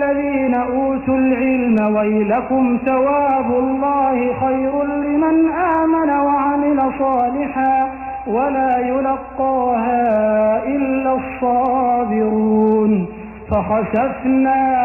الذين أوتوا العلم ويلكم ثواب الله خير لمن آمن وعمل صالحا ولا يلقاها إلا الصابرون. فخسفنا